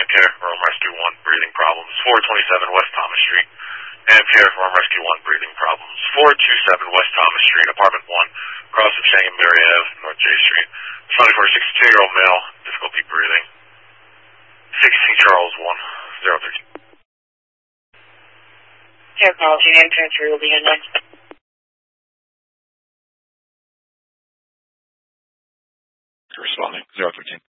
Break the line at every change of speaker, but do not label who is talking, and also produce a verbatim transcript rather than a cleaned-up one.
N P R Room Rescue one, breathing problems. four twenty-seven West Thomas Street. N P R Room Rescue one, breathing problems. four twenty-seven West Thomas Street, apartment one, across from Shangenberry Avenue, North J Street. seventy-four, sixty-two-year-old male, difficulty breathing. sixteen Charles one, zero thirteen.
Air policy and transfer will be in next.
Responding, zero thirteen.